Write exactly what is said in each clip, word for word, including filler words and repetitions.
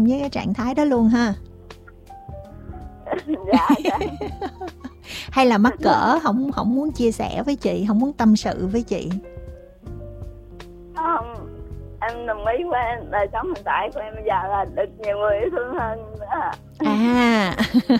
tâm với cái trạng thái đó luôn ha. Dạ, dạ. Hay là mắc cỡ không không muốn chia sẻ với chị, không muốn tâm sự với chị? Không, em đồng ý với em, đời sống hiện tại của em bây giờ là được nhiều người yêu thương hơn nữa. À.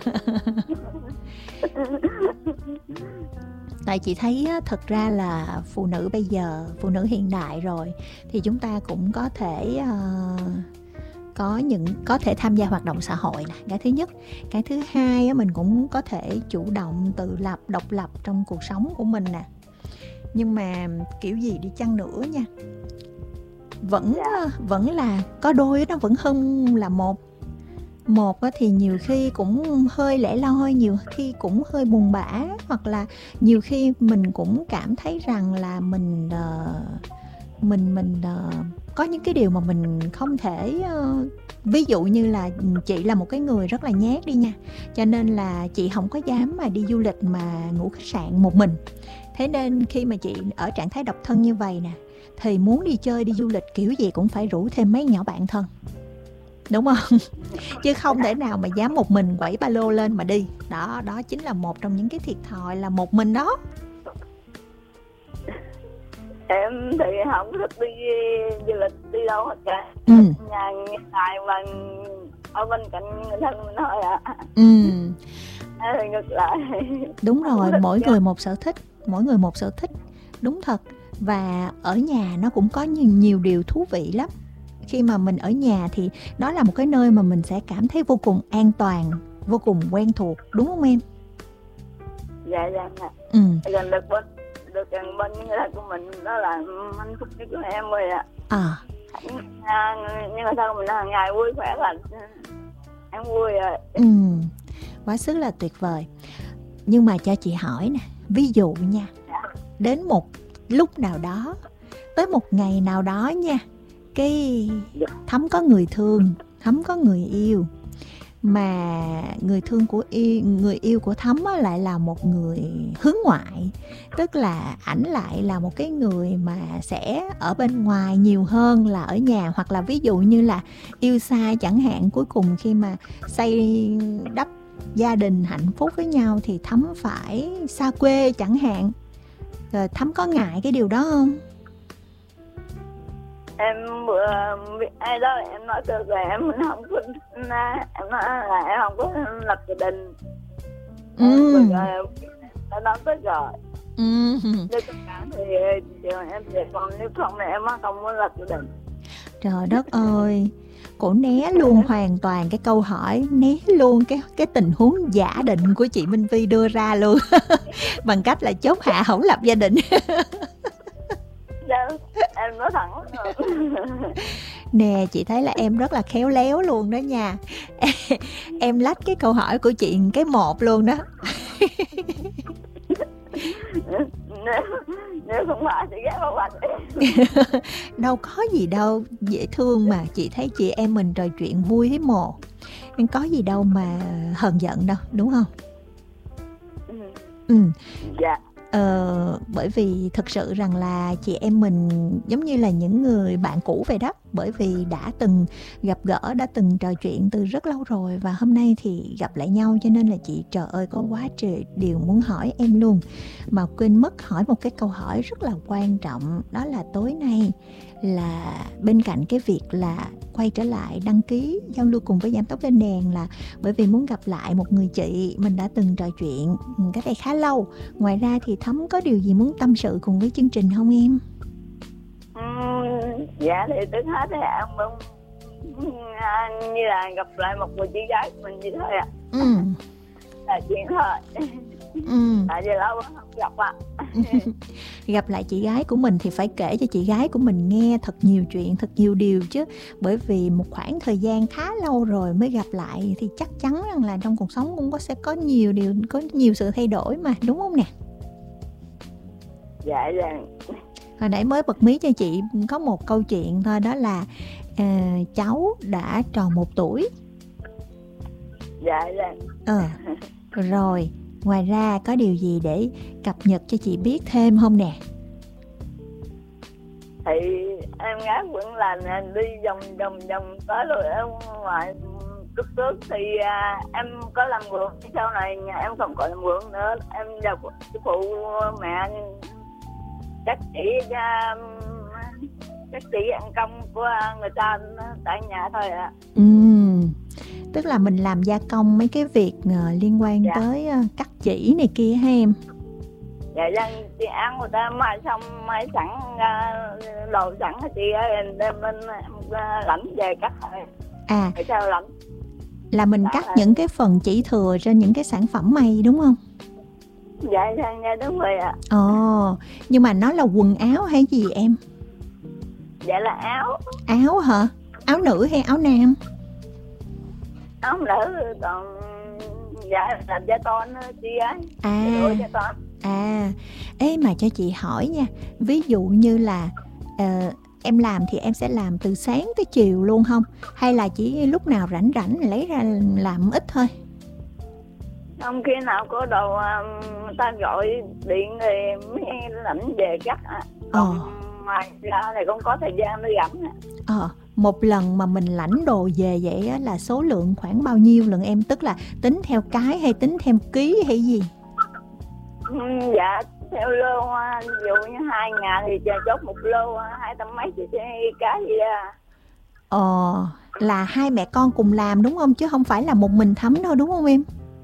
Tại chị thấy á, thật ra là phụ nữ bây giờ, phụ nữ hiện đại rồi thì chúng ta cũng có thể uh, có những có thể tham gia hoạt động xã hội nè, cái thứ nhất. Cái thứ hai á, mình cũng có thể chủ động tự lập, độc lập trong cuộc sống của mình nè. Nhưng mà kiểu gì đi chăng nữa nha, vẫn Dạ. vẫn là có đôi nó vẫn hơn là một. Một thì nhiều khi cũng hơi lẻ loi, nhiều khi cũng hơi buồn bã, hoặc là nhiều khi mình cũng cảm thấy rằng là mình uh, mình mình uh, có những cái điều mà mình không thể uh, ví dụ như là chị là một cái người rất là nhát đi nha, cho nên là chị không có dám mà đi du lịch mà ngủ khách sạn một mình. Thế nên khi mà chị ở trạng thái độc thân như vậy nè, thì muốn đi chơi, đi du lịch kiểu gì cũng phải rủ thêm mấy nhỏ bạn thân, đúng không? Chứ không thể nào mà dám một mình quẩy ba lô lên mà đi. Đó, đó chính là một trong những cái thiệt thòi là một mình đó. Em thì không thích đi du lịch, đi đâu hết cả. Ừ. Nhà hiện tại và ở bên cạnh người thân mình thôi ạ. À. Ừ. À, thì ngược lại. Đúng rồi, mỗi người một sở thích, mỗi người một sở thích, đúng thật. Và ở nhà nó cũng có nhiều, nhiều điều thú vị lắm. Khi mà mình ở nhà thì đó là một cái nơi mà mình sẽ cảm thấy vô cùng an toàn, vô cùng quen thuộc, đúng không em? Dạ, dạ, dạ. Ừ. Gần được bên, được gần bên người thân của mình, đó là hạnh phúc nhất của em rồi ạ. À. À, nhưng mà sao mình hàng ngày vui khỏe là em vui rồi. Ừ, quá sức là tuyệt vời. Nhưng mà cho chị hỏi nè, ví dụ nha, đến một lúc nào đó, tới một ngày nào đó nha, cái Thắm có người thương, Thắm có người yêu, mà người thương của yêu, người yêu của Thắm lại là một người hướng ngoại, tức là ảnh lại là một cái người mà sẽ ở bên ngoài nhiều hơn là ở nhà, hoặc là ví dụ như là yêu xa chẳng hạn, cuối cùng khi mà xây đắp gia đình hạnh phúc với nhau thì Thắm phải xa quê chẳng hạn. Rồi Thắm có ngại cái điều đó không? Em bữa ai đó em nói được rồi, em không có, em nói là em không có lập gia đình. Ừ. Em rồi đã nói tới rồi. Ừ. Nếu tất cả thì em về, còn nếu không thì em không có lập gia đình. Trời đất ơi, cổ né luôn hoàn toàn cái câu hỏi, né luôn cái cái tình huống giả định của chị Minh Vi đưa ra luôn. Bằng cách là chốt hạ không lập gia đình. Dạ, em nói thẳng rồi. Nè, chị thấy là em rất là khéo léo luôn đó nha. Em lách cái câu hỏi của chị cái một luôn đó. Nếu, nếu không phải thì ghét không phải. Đâu có gì đâu, dễ thương mà. Chị thấy chị em mình trò chuyện vui thế mồ, nên có gì đâu mà hờn giận đâu, đúng không? Ừ. Ừ. Dạ. Ờ, bởi vì thực sự rằng là chị em mình giống như là những người bạn cũ vậy đó. Bởi vì đã từng gặp gỡ, đã từng trò chuyện từ rất lâu rồi, và hôm nay thì gặp lại nhau, cho nên là chị trời ơi có quá trời điều muốn hỏi em luôn, mà quên mất hỏi một cái câu hỏi rất là quan trọng. Đó là tối nay là bên cạnh cái việc là quay trở lại đăng ký giao lưu cùng với Giảm Tốc Lên Đèn, là bởi vì muốn gặp lại một người chị mình đã từng trò chuyện cách đây khá lâu. Ngoài ra thì Thắm có điều gì muốn tâm sự cùng với chương trình không em? Uhm, dạ thì trước hết thì em cũng như là gặp lại một người chị gái của mình vậy thôi ạ. À. Ừ. Là chuyện thôi. Ừ. Tại vì lâu quá không gặp ạ. À. Gặp lại chị gái của mình thì phải kể cho chị gái của mình nghe thật nhiều chuyện, thật nhiều điều chứ. Bởi vì một khoảng thời gian khá lâu rồi mới gặp lại thì chắc chắn rằng là trong cuộc sống cũng có sẽ có nhiều điều, có nhiều sự thay đổi mà, đúng không nè? Dạ dạ. Hồi nãy mới bật mí cho chị có một câu chuyện thôi, đó là à, cháu đã tròn một tuổi. Dạ dạ. Ờ, rồi ngoài ra có điều gì để cập nhật cho chị biết thêm không nè? Thì em gái vẫn là đi vòng vòng vòng tới rồi ở ngoài lúc trước thì à, em có làm vườn, sau này nhà em không có làm vườn nữa, em vào phụ mẹ các chị à, các chị ăn công của người ta tại nhà thôi ạ. À. Ừ, tức là mình làm gia công mấy cái việc uh, liên quan dạ. tới uh, cắt chỉ này kia ha em. Dạ dân chị ăn người ta mai xong mai sẵn uh, đồ sẵn chị em đem bên uh, lãnh về cắt thôi. À, để sao lãnh là mình đã cắt là... những cái phần chỉ thừa trên những cái sản phẩm may đúng không? Dạ, dạ, dạ đúng rồi ạ. Ồ, nhưng mà nó là quần áo hay gì em? Dạ là áo. Áo hả? Áo nữ hay áo nam? Áo nữ, còn dạ làm da ton chị ấy. À, à, ê mà cho chị hỏi nha, ví dụ như là uh, em làm thì em sẽ làm từ sáng tới chiều luôn không? Hay là chỉ lúc nào rảnh rảnh lấy ra làm ít thôi? Không, khi nào có đồ người ta gọi điện thì mới lãnh về cắt ạ. Còn ờ. ngoài ra thì không có thời gian để gặm. Ờ, một lần mà mình lãnh đồ về vậy á, là số lượng khoảng bao nhiêu lần em? Tức là tính theo cái hay tính theo ký hay gì? Ừ, dạ theo lô, ví dụ như hai ngày thì chờ chốt một lô hai trăm mấy cái gì à. Ờ, là hai mẹ con cùng làm đúng không? Chứ không phải là một mình Thắm thôi đúng không em?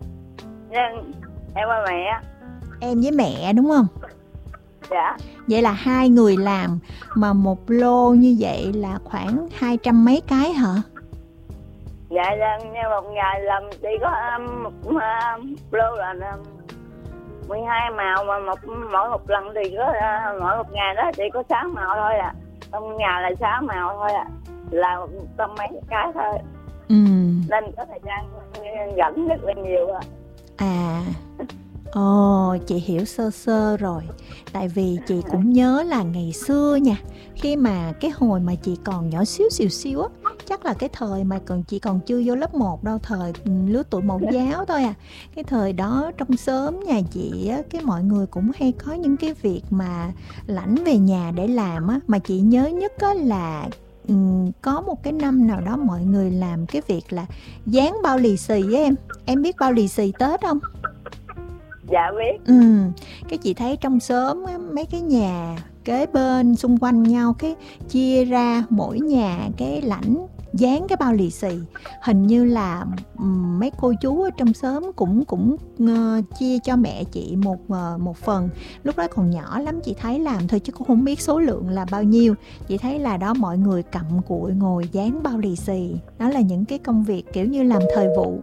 Nên em và mẹ. Em với mẹ đúng không? Dạ. Vậy là hai người làm mà một lô như vậy là khoảng hai trăm mấy cái hả? Dạ, như một ngày làm chỉ có um, một, um, lô là um, mười hai màu, mà một mỗi một lần thì có uh, mỗi một ngày đó chỉ có sáu màu thôi à. Trong nhà là sáu màu thôi à. Là một trăm mấy cái thôi. Ừ. Nên có thời gian rảnh rất là nhiều à. À, ồ, chị hiểu sơ sơ rồi. Tại vì chị cũng nhớ là ngày xưa nha, khi mà cái hồi mà chị còn nhỏ xíu xìu xíu á, chắc là cái thời mà còn chị còn chưa vô lớp một đâu, thời lứa tuổi mẫu giáo thôi à. Cái thời đó trong xóm nhà chị á, cái mọi người cũng hay có những cái việc mà lãnh về nhà để làm á. Mà chị nhớ nhất á là um, có một cái năm nào đó mọi người làm cái việc là dán bao lì xì á em. Em biết bao lì xì Tết không? Dạ biết. Ừ, cái chị thấy trong xóm á, mấy cái nhà kế bên xung quanh nhau cái chia ra mỗi nhà cái lãnh dán cái bao lì xì. Hình như là um, mấy cô chú ở trong xóm cũng cũng uh, chia cho mẹ chị một uh, một phần. Lúc đó còn nhỏ lắm, chị thấy làm thôi chứ cũng không biết số lượng là bao nhiêu. Chị thấy là đó mọi người cặm cụi ngồi dán bao lì xì. Đó là những cái công việc kiểu như làm thời vụ.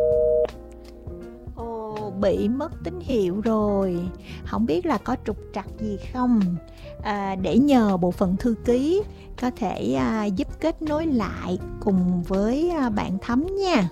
Bị mất tín hiệu rồi, không biết là có trục trặc gì không, à, để nhờ bộ phận thư ký có thể à, giúp kết nối lại cùng với à, bạn Thắm nha.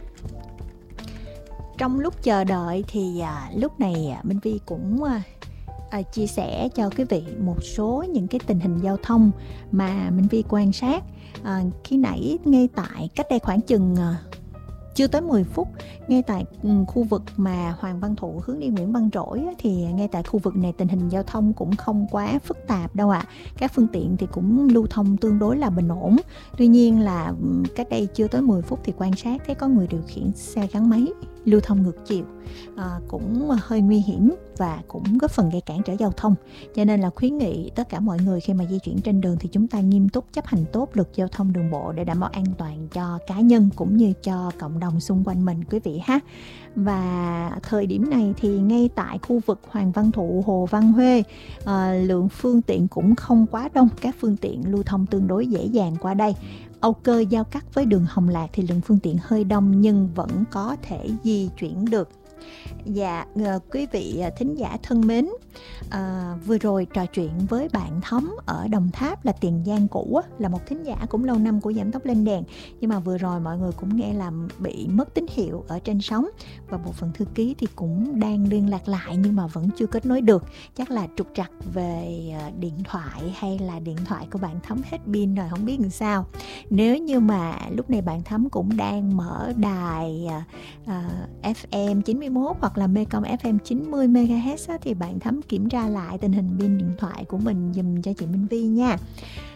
Trong lúc chờ đợi thì à, lúc này à, Minh Vi cũng à, à, chia sẻ cho quý vị một số những cái tình hình giao thông mà Minh Vi quan sát. À, khi nãy ngay tại cách đây khoảng chừng à, chưa tới mười phút, ngay tại khu vực mà Hoàng Văn Thụ hướng đi Nguyễn Văn Trỗi thì ngay tại khu vực này tình hình giao thông cũng không quá phức tạp đâu ạ. À. Các phương tiện thì cũng lưu thông tương đối là bình ổn. Tuy nhiên là cách đây chưa tới mười phút thì quan sát thấy có người điều khiển xe gắn máy lưu thông ngược chiều, à, cũng hơi nguy hiểm và cũng góp phần gây cản trở giao thông. Cho nên là khuyến nghị tất cả mọi người khi mà di chuyển trên đường thì chúng ta nghiêm túc chấp hành tốt luật giao thông đường bộ để đảm bảo an toàn cho cá nhân cũng như cho cộng đồng xung quanh mình quý vị ha. Và thời điểm này thì ngay tại khu vực Hoàng Văn Thụ, Hồ Văn Huê, à, lượng phương tiện cũng không quá đông, các phương tiện lưu thông tương đối dễ dàng qua đây. Âu Cơ giao cắt với đường Hồng Lạc thì lượng phương tiện hơi đông nhưng vẫn có thể di chuyển được. Dạ, quý vị thính giả thân mến, à, vừa rồi trò chuyện với bạn Thắm ở Đồng Tháp là Tiền Giang cũ, là một thính giả cũng lâu năm của Giảm Tốc Lên Đèn. Nhưng mà vừa rồi mọi người cũng nghe là bị mất tín hiệu ở trên sóng, và bộ phận thư ký thì cũng đang liên lạc lại nhưng mà vẫn chưa kết nối được. Chắc là trục trặc về điện thoại hay là điện thoại của bạn Thắm hết pin rồi, không biết làm sao. Nếu như mà lúc này bạn Thắm cũng đang mở đài uh, ép em chín mươi mốt hoặc là Mekong ép em chín mươi mê ga héc á, thì bạn Thắm kiểm tra lại tình hình pin điện thoại của mình dùm cho chị Minh Vi nha.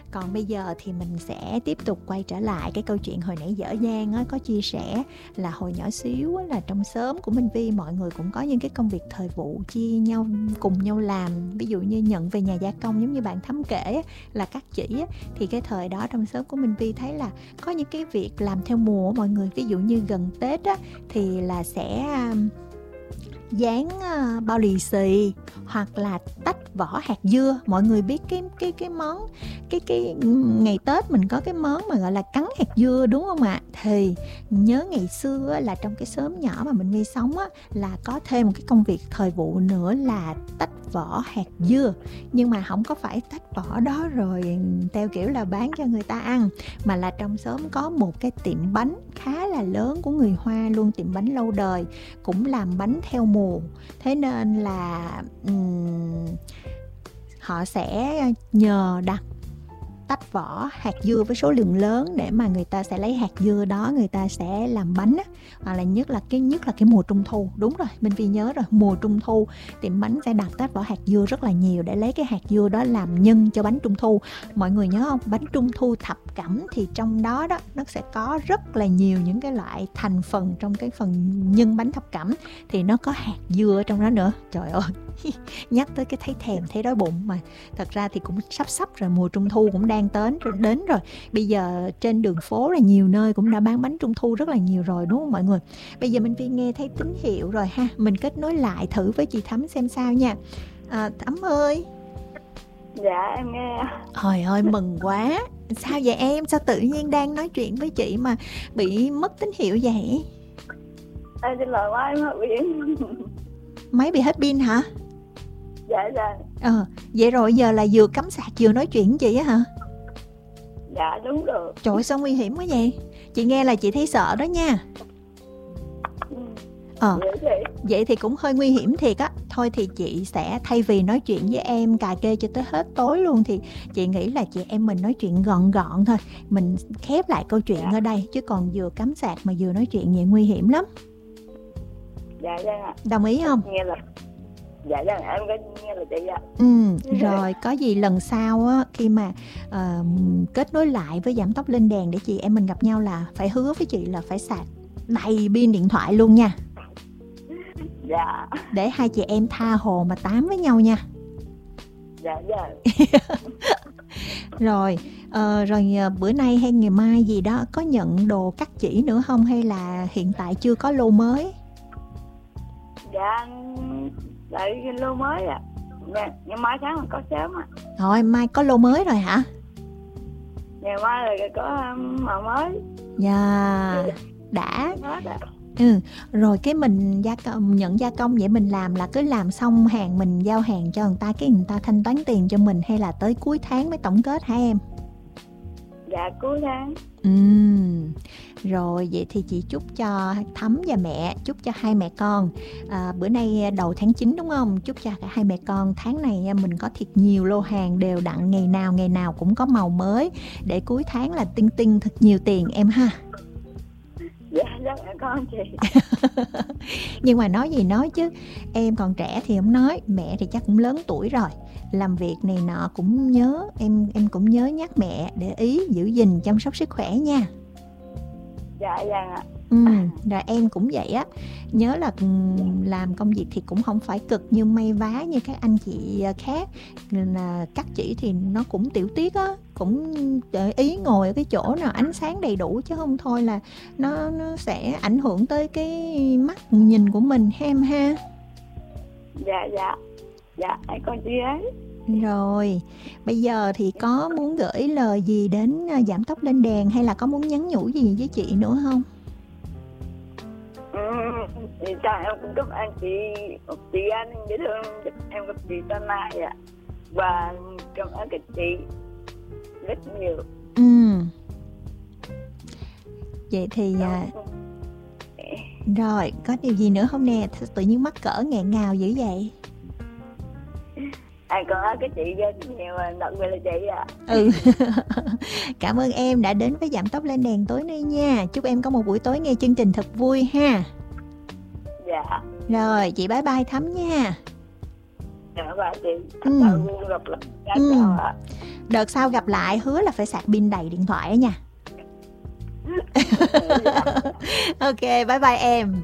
Còn bây giờ thì mình sẽ tiếp tục quay trở lại cái câu chuyện hồi nãy dở Giang á, có chia sẻ là hồi nhỏ xíu á, là trong xóm của Minh Vi mọi người cũng có những cái công việc thời vụ chia nhau cùng nhau làm. Ví dụ như nhận về nhà gia công, giống như bạn Thắm kể á, là cắt chỉ á, thì cái thời đó trong xóm của Minh Vi thấy là có những cái việc làm theo mùa mọi người. Ví dụ như gần Tết á, thì là sẽ dán uh, bao lì xì hoặc là tách vỏ hạt dưa. Mọi người biết cái cái cái món cái cái ngày Tết mình có cái món mà gọi là cắn hạt dưa đúng không ạ? Thì nhớ ngày xưa á, là trong cái xóm nhỏ mà mình Vi sống á, là có thêm một cái công việc thời vụ nữa là tách vỏ hạt dưa. Nhưng mà không có phải tách vỏ đó rồi theo kiểu là bán cho người ta ăn, mà là trong xóm có một cái tiệm bánh khá là lớn của người Hoa luôn, tiệm bánh lâu đời, cũng làm bánh theo mùa. Thế nên là um, họ sẽ nhờ đặt tách vỏ hạt dưa với số lượng lớn để mà người ta sẽ lấy hạt dưa đó người ta sẽ làm bánh á. Hoặc là nhất là cái nhất là cái mùa trung thu, đúng rồi Minh Vi nhớ rồi, mùa trung thu tiệm bánh sẽ đặt tách vỏ hạt dưa rất là nhiều để lấy cái hạt dưa đó làm nhân cho bánh trung thu. Mọi người nhớ không, bánh trung thu thập cẩm thì trong đó đó nó sẽ có rất là nhiều những cái loại thành phần trong cái phần nhân bánh thập cẩm, thì nó có hạt dưa ở trong đó nữa. Trời ơi nhắc tới cái thấy thèm thấy đói bụng, mà thật ra thì cũng sắp sắp rồi, mùa trung thu cũng đang đến đến rồi. Bây giờ trên đường phố là nhiều nơi cũng đã bán bánh trung thu rất là nhiều rồi đúng không mọi người? Bây giờ Minh Vi nghe thấy tín hiệu rồi ha, mình kết nối lại thử với chị Thắm xem sao nha. À, Thắm ơi. Dạ em nghe. Trời ơi mừng quá. Sao vậy em? Sao tự nhiên đang nói chuyện với chị mà bị mất tín hiệu vậy? Em xin lỗi quá, em mất pin. Máy bị hết pin hả? Dạ dạ. Ờ, vậy rồi giờ là vừa cắm sạc vừa nói chuyện với chị á hả? Dạ đúng rồi. Trời ơi sao nguy hiểm quá vậy? Chị nghe là chị thấy sợ đó nha. Ờ, vậy thì cũng hơi nguy hiểm thiệt á. Thôi thì chị sẽ thay vì nói chuyện với em cà kê cho tới hết tối luôn, thì chị nghĩ là chị em mình nói chuyện gọn gọn thôi. Mình khép lại câu chuyện dạ. ở đây, chứ còn vừa cắm sạc mà vừa nói chuyện vậy nguy hiểm lắm. Dạ dạ. Đồng ý không? Nghe là dạ dạ em có nghe là chị ạ. Ừ, rồi có gì lần sau á, khi mà uh, kết nối lại với Giảm Tốc Lên Đèn để chị em mình gặp nhau là phải hứa với chị là phải sạc đầy pin điện thoại luôn nha. Dạ. Để hai chị em tha hồ mà tám với nhau nha. Dạ dạ. Rồi uh, rồi bữa nay hay ngày mai gì đó có nhận đồ cắt chỉ nữa không, hay là hiện tại chưa có lô mới? Dạ lại lô mới ạ. À. Ngày mai sáng mà có sớm ạ. À. Rồi mai có lô mới rồi hả? Ngày mai là có màu mới. Dạ đã. À. Ừ, rồi cái mình gia công, nhận gia công vậy mình làm là cứ làm xong hàng mình giao hàng cho người ta, cái người ta thanh toán tiền cho mình, hay là tới cuối tháng mới tổng kết hả em? Dạ cuối tháng. Ừ, rồi vậy thì chị chúc cho Thắm và mẹ, chúc cho hai mẹ con à, bữa nay đầu tháng chín đúng không? Chúc cho cả hai mẹ con tháng này mình có thiệt nhiều lô hàng đều đặn, ngày nào ngày nào cũng có màu mới, để cuối tháng là tinh tinh thật nhiều tiền em ha. Dạ dạ mẹ con chị. Nhưng mà nói gì nói chứ, em còn trẻ thì không nói, mẹ thì chắc cũng lớn tuổi rồi, làm việc này nọ cũng nhớ, em em cũng nhớ nhắc mẹ để ý giữ gìn chăm sóc sức khỏe nha. Dạ dạ ạ. Ừ, rồi em cũng vậy á, nhớ là làm công việc thì cũng không phải cực như may vá như các anh chị khác, là cắt chỉ thì nó cũng tiểu tiết á, cũng để ý ngồi ở cái chỗ nào ánh sáng đầy đủ, chứ không thôi là nó nó sẽ ảnh hưởng tới cái mắt nhìn của mình em ha. Dạ dạ. Dạ em con chị ấy. Rồi bây giờ thì có muốn gửi lời gì đến Giảm Tốc Lên Đèn, hay là có muốn nhắn nhủ gì với chị nữa không? Ừ, thì chào em cũng chúc anh chị một chị anh dễ thương, chúc em gặp chị tương lai ạ. Và cảm ơn các chị rất nhiều. Ừ. Vậy thì à, rồi có điều gì nữa không nè? Tự nhiên mắc cỡ nghẹn ngào dữ vậy? Anh cảm ơn các chị rất nhiều, đặc biệt là chị ạ. Ừ. Cảm ơn em đã đến với Giảm Tốc Lên Đèn tối nay nha. Chúc em có một buổi tối nghe chương trình thật vui ha. Dạ. Rồi chị bye bye Thắm nha. Dạ và chị Ừ. sau gặp lại dạ Ừ. chào ạ. Đợt sau gặp lại hứa là phải sạc pin đầy điện thoại á nha. Dạ. Ok, bye bye em.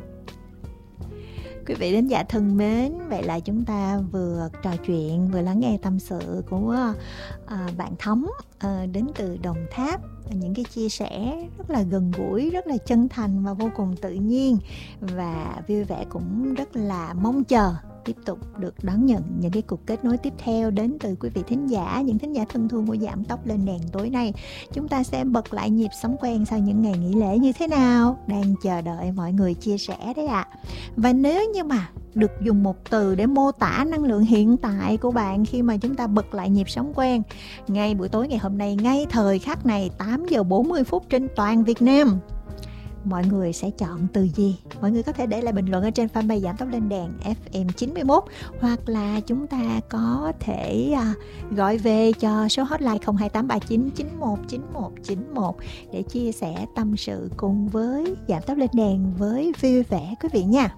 Quý vị thính giả thân mến, vậy là chúng ta vừa trò chuyện, vừa lắng nghe tâm sự của à, bạn Thống à, đến từ Đồng Tháp. Những cái chia sẻ rất là gần gũi, rất là chân thành và vô cùng tự nhiên. Và vui vẻ cũng rất là mong chờ tiếp tục được đón nhận những cái cuộc kết nối tiếp theo đến từ quý vị thính giả, những thính giả thân thương của Giảm Tốc Lên Đèn tối nay. Chúng ta sẽ bật lại nhịp sống quen sau những ngày nghỉ lễ như thế nào, đang chờ đợi mọi người chia sẻ đấy ạ. À. Và nếu như mà được dùng một từ để mô tả năng lượng hiện tại của bạn khi mà chúng ta bật lại nhịp sống quen ngay buổi tối ngày hôm nay, ngay thời khắc này tám giờ bốn mươi phút trên toàn Việt Nam, mọi người sẽ chọn từ gì? Mọi người có thể để lại bình luận ở trên fanpage Giảm Tốc Lên Đèn ép em chín mươi mốt, hoặc là chúng ta có thể à, gọi về cho số hotline không hai tám ba chín chín một chín một chín một để chia sẻ tâm sự cùng với Giảm Tốc Lên Đèn với vui vẻ quý vị nha.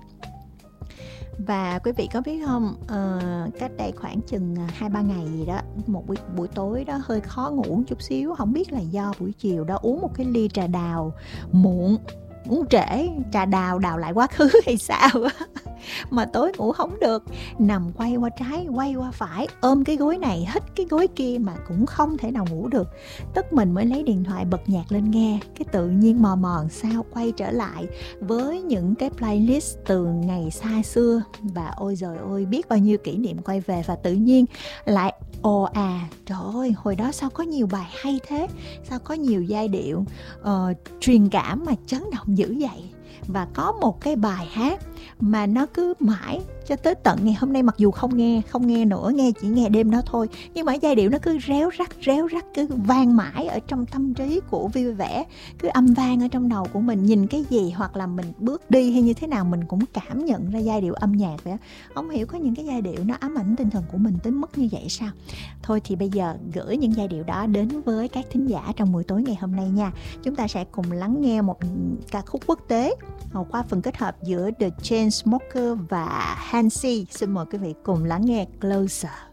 Và quý vị có biết không, uh, cách đây khoảng chừng hai ba ngày gì đó, một buổi, buổi tối đó hơi khó ngủ chút xíu. Không biết là do buổi chiều đó uống một cái ly trà đào muộn, uống trễ, trà đào đào lại quá khứ hay sao mà tối ngủ không được, nằm quay qua trái quay qua phải, ôm cái gối này hít cái gối kia mà cũng không thể nào ngủ được. Tức mình mới lấy điện thoại bật nhạc lên nghe, cái tự nhiên mò mò sao quay trở lại với những cái playlist từ ngày xa xưa, và ôi giời ơi biết bao nhiêu kỷ niệm quay về. Và tự nhiên lại ồ à, trời ơi hồi đó sao có nhiều bài hay thế, sao có nhiều giai điệu uh, truyền cảm mà chấn động dữ vậy. Và có một cái bài hát mà nó cứ mãi cho tới tận ngày hôm nay, mặc dù không nghe không nghe nữa, nghe chỉ nghe đêm đó thôi, nhưng mà giai điệu nó cứ réo rắt réo rắt, cứ vang mãi ở trong tâm trí của vui vẻ, cứ âm vang ở trong đầu của mình. Nhìn cái gì hoặc là mình bước đi hay như thế nào mình cũng cảm nhận ra giai điệu âm nhạc vậy. Không hiểu có những cái giai điệu nó ám ảnh tinh thần của mình tới mức như vậy sao. Thôi thì bây giờ gửi những giai điệu đó đến với các thính giả trong buổi tối ngày hôm nay nha. Chúng ta sẽ cùng lắng nghe một ca khúc quốc tế qua phần kết hợp giữa The Chainsmokers và Hansi. Xin mời quý vị cùng lắng nghe Closer.